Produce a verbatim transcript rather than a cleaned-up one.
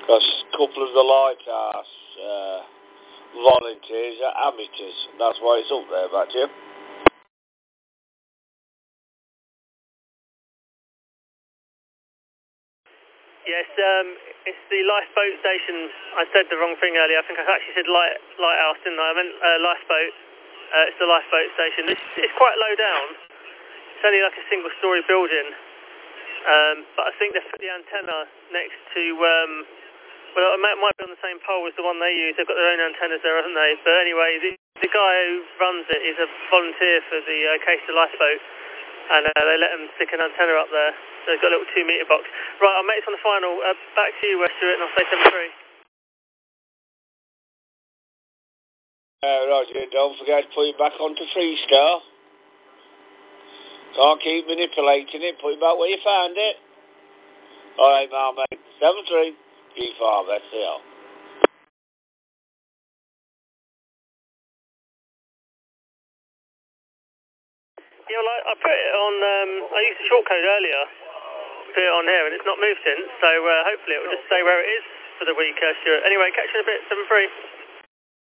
Because a couple of the lighthouse uh, volunteers are amateurs. That's why it's up there, back to you. Yes, um, it's the lifeboat station. I said the wrong thing earlier. I think I actually said light, lighthouse, didn't I? I meant uh, lifeboat. Uh, it's the lifeboat station. It's, it's quite low down. It's only like a single-storey building. Um, but I think they've put the antenna next to... Um, well, it might, might be on the same pole as the one they use. They've got their own antennas there, haven't they? But anyway, the, the guy who runs it is a volunteer for the uh, Caister lifeboat. And uh, they let them stick an antenna up there. So it's got a little two metre box. Right, our mates on the final. Uh, back to you, West Stewart, and I'll say seven three. Uh, Roger, don't forget to put it back onto Freestar. Can't keep manipulating it. Put it back where you found it. All right, now, mate. seven three. G five, S C L. Yeah, well, I, I put it on, um, I used the short code earlier, put it on here, and it's not moved since, so uh, hopefully it will just stay where it is for the week, uh, Stuart. Anyway, catch you in a bit, seven three.